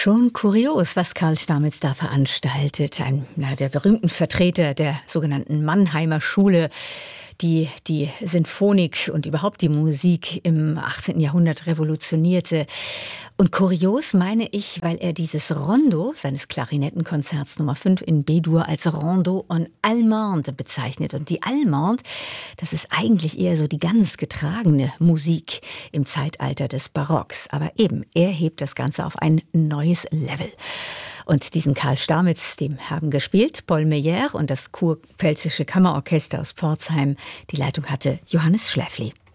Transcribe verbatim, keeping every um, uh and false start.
Schon kurios, was Karl Stamitz da veranstaltet. Ein na, der berühmten Vertreter der sogenannten Mannheimer Schule, die die Sinfonik und überhaupt die Musik im achtzehnten Jahrhundert revolutionierte. Und kurios meine ich, weil er dieses Rondo seines Klarinettenkonzerts Nummer fünf in B-Dur als Rondo en Allemande bezeichnet. Und die Allemande, das ist eigentlich eher so die ganz getragene Musik im Zeitalter des Barocks. Aber eben, er hebt das Ganze auf ein neues Level. Und diesen Karl Stamitz, dem haben gespielt Paul Meyer und das Kurpfälzische Kammerorchester aus Pforzheim. Die Leitung hatte Johannes Schläfli.